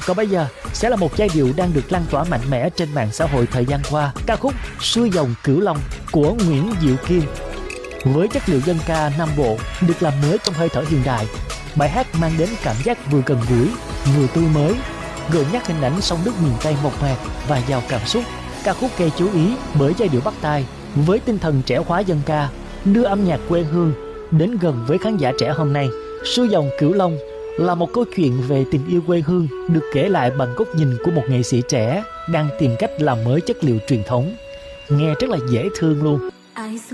Còn bây giờ sẽ là một giai điệu đang được lan tỏa mạnh mẽ trên mạng xã hội thời gian qua, ca khúc Xuôi dòng Cửu Long của Nguyễn Diệu Kim. Với chất liệu dân ca Nam Bộ được làm mới trong hơi thở hiện đại, bài hát mang đến cảm giác vừa gần gũi, vừa tươi mới, gợi nhắc hình ảnh sông nước miền Tây mộc mạc và giàu cảm xúc. Ca khúc gây chú ý bởi giai điệu bắt tai với tinh thần trẻ hóa dân ca, đưa âm nhạc quê hương đến gần với khán giả trẻ hôm nay. Xuôi dòng Cửu Long là một câu chuyện về tình yêu quê hương được kể lại bằng góc nhìn của một nghệ sĩ trẻ đang tìm cách làm mới chất liệu truyền thống. Nghe rất là dễ thương luôn.